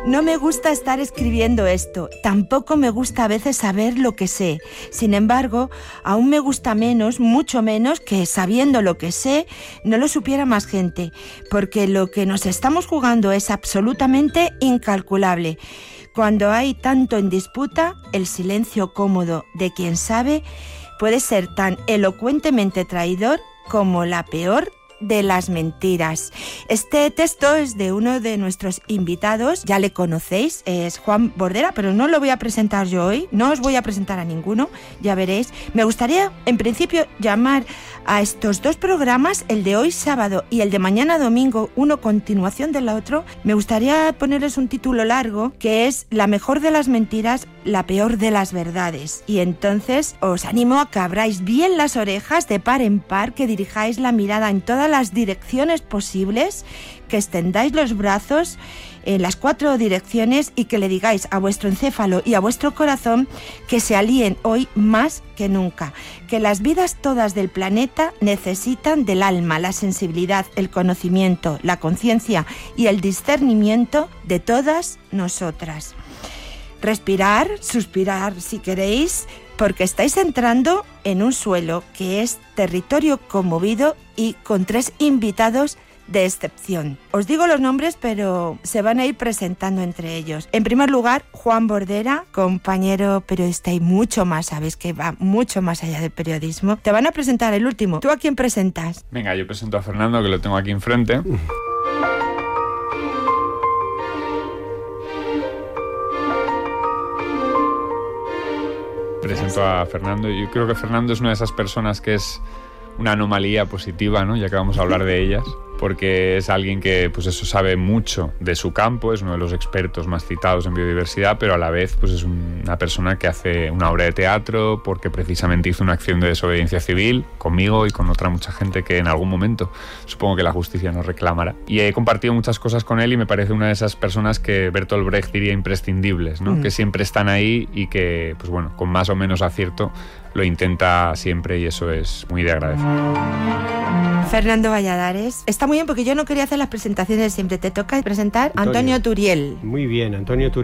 No me gusta estar escribiendo esto, tampoco me gusta a veces saber lo que sé. Sin embargo, aún me gusta menos, mucho menos, que sabiendo lo que sé, no lo supiera más gente, porque lo que nos estamos jugando es absolutamente incalculable. Cuando hay tanto en disputa, el silencio cómodo de quien sabe puede ser tan elocuentemente traidor como la peor de las mentiras. Este texto es de uno de nuestros invitados, ya le conocéis, es Juan Bordera, pero no lo voy a presentar yo hoy, no os voy a presentar a ninguno, ya veréis. Me gustaría, en principio, llamar a estos dos programas, el de hoy sábado y el de mañana domingo, uno continuación del otro. Me gustaría ponerles un título largo, que es La mejor de las mentiras, la peor de las verdades. Y entonces os animo a que abráis bien las orejas de par en par, que dirijáis la mirada en todas las direcciones posibles, que extendáis los brazos en las 4 direcciones y que le digáis a vuestro encéfalo y a vuestro corazón que se alíen hoy más que nunca, que las vidas todas del planeta necesitan del alma, la sensibilidad, el conocimiento, la conciencia y el discernimiento de todas nosotras. Respirar, suspirar si queréis, porque estáis entrando en un suelo que es territorio conmovido y con 3 invitados de excepción. Os digo los nombres, pero se van a ir presentando entre ellos. En primer lugar, Juan Bordera, compañero periodista y mucho más, sabéis que va mucho más allá del periodismo. Te van a presentar el último. ¿Tú a quién presentas? Venga, yo presento a Fernando, que lo tengo aquí enfrente. Presento a Fernando. Yo creo que Fernando es una de esas personas que es una anomalía positiva, ¿no? Ya que vamos a hablar de ellas, porque es alguien que, pues eso, sabe mucho de su campo, es uno de los expertos más citados en biodiversidad, pero a la vez, pues es una persona que hace una obra de teatro, porque precisamente hizo una acción de desobediencia civil conmigo y con otra mucha gente que en algún momento supongo que la justicia nos reclamará. Y he compartido muchas cosas con él y me parece una de esas personas que Bertolt Brecht diría imprescindibles, ¿no? Que siempre están ahí y que, pues bueno, con más o menos acierto lo intenta siempre, y eso es muy de agradecer. Fernando Valladares. Está muy bien, porque yo no quería hacer las presentaciones siempre. Te toca presentar a Antonio Turiel. Muy bien, Antonio Turiel.